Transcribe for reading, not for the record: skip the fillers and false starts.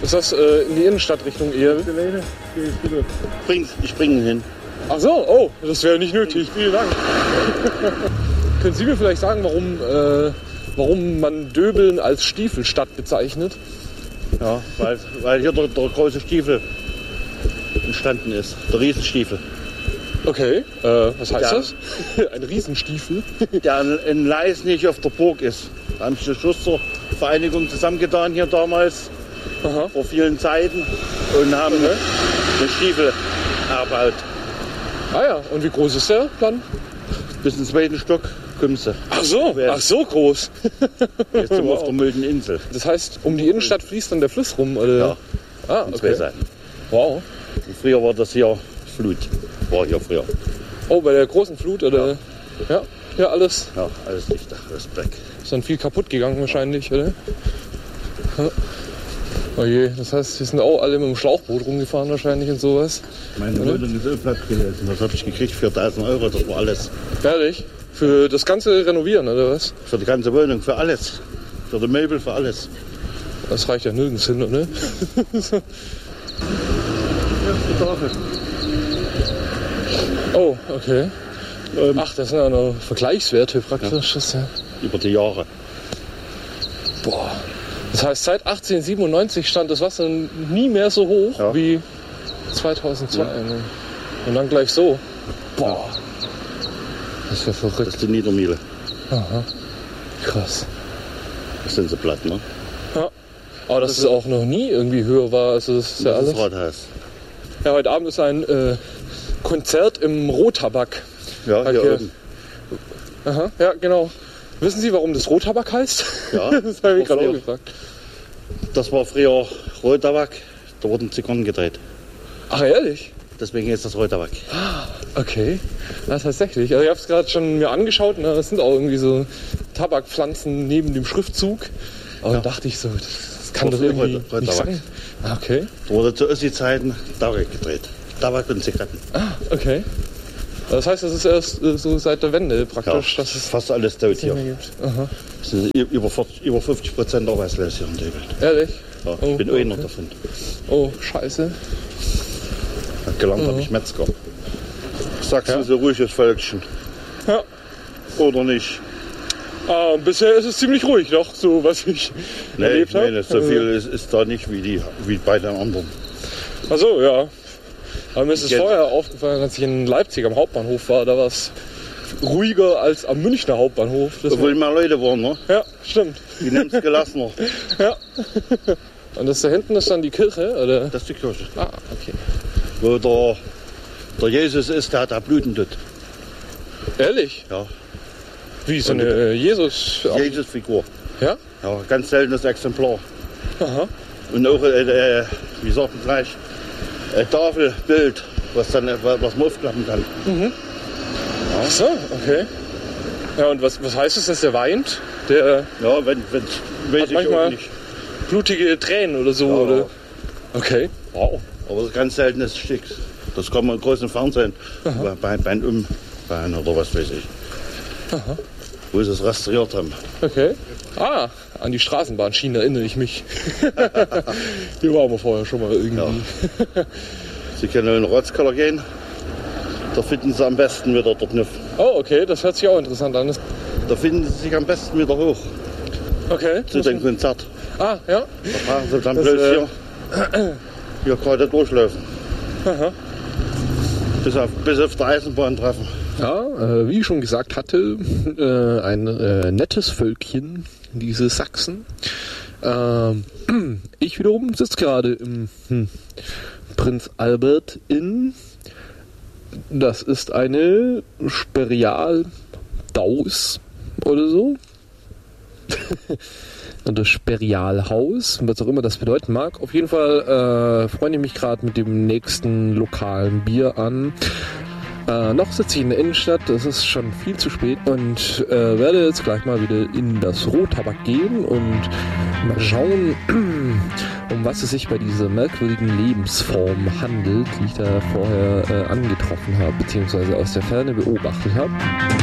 Ist das in die Innenstadtrichtung eher? Ich bringe ihn hin. Ach so, oh, das wäre nicht nötig. Vielen Dank. Können Sie mir vielleicht sagen, warum man Döbeln als Stiefelstadt bezeichnet? Ja, weil hier der große Stiefel entstanden ist. Der Riesenstiefel. Okay, was heißt das? Ein Riesenstiefel? Der in Leisnig auf der Burg ist. Da haben sich die Schustervereinigung zusammengetan hier damals. Aha. Vor vielen Zeiten und haben den Stiefel erbaut. Ah ja, und wie groß ist der dann? Bis zum 2. Stock kommen sie. Ach so groß. Jetzt sind wir auf der Milden Insel. Das heißt, um die Innenstadt fließt dann der Fluss rum, oder? Ja. Ah, Zwei okay. Seiten. Wow. Und früher war das hier Flut. War hier früher. Oh, bei der großen Flut, oder? Ja. Ja, alles. Ja, alles dicht, alles weg. Ist dann viel kaputt gegangen wahrscheinlich, oder? Ja. Oh je, das heißt, wir sind auch alle mit dem Schlauchboot rumgefahren wahrscheinlich und sowas. Meine Wohnung ist so platt gewesen. Das habe ich gekriegt für 1.000 €, das war alles. Ehrlich? Für das ganze Renovieren, oder was? Für die ganze Wohnung, für alles. Für die Möbel, für alles. Das reicht ja nirgends hin, oder? Oh, okay. Ach, das sind ja noch Vergleichswerte praktisch. Ja. Über die Jahre. Boah. Das heißt, seit 1897 stand das Wasser nie mehr so hoch wie 2002. Ja. Und dann gleich so. Boah. Das ist ja verrückt. Das ist die Niedermiele. Aha. Krass. Das sind sie platt, ne? Ja. Aber dass es auch noch nie irgendwie höher war. Also das ist ja alles. Das Rathaus. Ja, heute Abend ist ein Konzert im Rohtabak. Ja, hier oben. Aha, ja, genau. Wissen Sie, warum das Rohtabak heißt? Ja. Das habe ich gerade auch gefragt. Das war früher Rohtabak. Da wurden Zigarren gedreht. Ach, ehrlich? Deswegen ist das Rohtabak. Okay, ja, tatsächlich. Also ich habe es gerade schon mir angeschaut. Ne? Das sind auch irgendwie so Tabakpflanzen neben dem Schriftzug. Aber dann dachte ich so, das kann doch irgendwie nicht sein. Okay. Da wurde zu Ossi-Zeiten Tabak gedreht. Tabak und Zigaretten. Ah, okay. Das heißt, das ist erst so seit der Wende praktisch, dass es fast alles tot hier. Gibt. Aha. Es sind über 50% arbeitslos hier in der Welt. Ehrlich? Ja, ich bin einer davon. Oh, scheiße. Gelernt habe ich Metzger. Sagst du so ruhiges Völkchen? Ja. Oder nicht? Bisher ist es ziemlich ruhig, doch, so was ich erlebt habe. Nee, so viel ist da nicht wie bei den anderen. Ach so, ja. Aber mir ist es vorher aufgefallen, als ich in Leipzig am Hauptbahnhof war, da war es ruhiger als am Münchner Hauptbahnhof. Obwohl mehr Leute waren, ne? Ja, stimmt. Die nehmen es gelassener. Ja. Und das da hinten ist dann die Kirche, oder? Das ist die Kirche. Ah, okay. Wo der Jesus ist, der hat da bluten dort. Ehrlich? Ja. Wie, so eine Jesus-Figur. Ja? Ja, ganz seltenes Exemplar. Aha. Und auch, wie sagt man gleich, ein Tafelbild, was man aufklappen kann. Mhm. Ach so, okay. Ja, und was heißt es, dass er weint? Der ja, wenn weiß ich manchmal auch nicht. Blutige Tränen oder so, Ja. oder? Okay. Wow. Aber das ist ein ganz seltenes Stück. Das kann man groß im Fernsehen, bei einem oder was weiß ich. Aha. Wo sie es restauriert haben. Okay. Ah, an die Straßenbahnschiene erinnere ich mich. Hier waren wir vorher schon mal irgendwie. Ja. Sie können in den Rotzkeller gehen. Da finden Sie am besten wieder dort Nuff. Oh, okay, das hört sich auch interessant an. Da finden Sie sich am besten wieder hoch. Okay. Zu dem Konzert. Ah, ja. Da brauchen Sie dann bloß hier gerade durchlaufen. Aha. Bis auf der Eisenbahn treffen. Ja, wie ich schon gesagt hatte, ein nettes Völkchen, diese Sachsen. Ich wiederum sitze gerade im Prinz Albert Inn. Das ist eine Sperial-Daus oder so. Das Sperialhaus, was auch immer das bedeuten mag. Auf jeden Fall freue ich mich gerade mit dem nächsten lokalen Bier an. Noch sitze ich in der Innenstadt, es ist schon viel zu spät und werde jetzt gleich mal wieder in das Rohtabak gehen und mal schauen, um was es sich bei dieser merkwürdigen Lebensform handelt, die ich da vorher angetroffen habe, beziehungsweise aus der Ferne beobachtet habe.